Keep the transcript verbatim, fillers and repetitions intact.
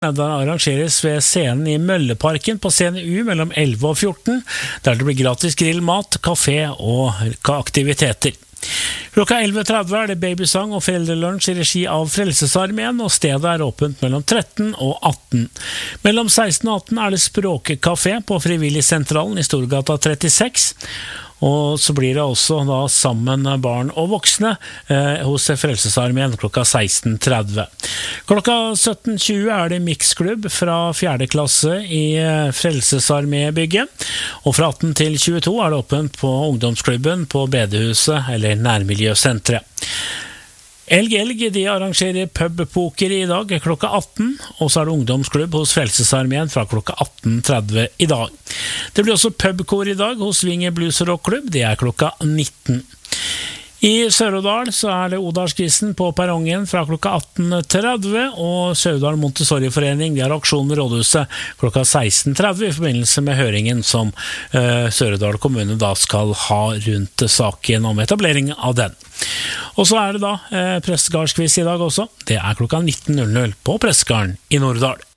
Der arrangeres ved scenen i Mølleparken på scene U mellom elleve og fjorten, der det blir gratis grillmat, kafé og aktiviteter. Klokka elleve tretti er det babysang og foreldrelunsj i regi av Frelsesarmeen, og stedet er åpent mellom tretten og atten. Mellom seksten og atten er det språkkafé på Frivilligsentralen i Storgata trettiseks, og så blir det også da sammen barn og voksne eh, hos Frelsesarmeen klokka seksten tretti. Klokka sytten tjue er det mixklubb fra fjerde klasse i Frelsesarmébygget, og fra atten til tjueto er det åpent på ungdomsklubben på Bedehuset eller Nærmiljøsentret. Elg Elg de arrangerer pubpoker i dag klokka atten, og så er det ungdomsklubb hos Frelsesarmeen fra klokka atten tretti i dag. Det blir også pubkor i dag hos Vinge Blues Rock Club, det er klokka nitten. I Sør-Odal så er det Odalskvisten på perrongen fra klokka atten tretti, og Sør-Odal Montessori-forening de har aksjon ved rådhuset klokka seksten tretti i forbindelse med høringen som uh, Sør-Odal kommune da skal ha rundt saken om etablering av den. Og så er det da uh, Prestegardsquiz i dag også, det er klokka nitten på Prestegarden i Norddal.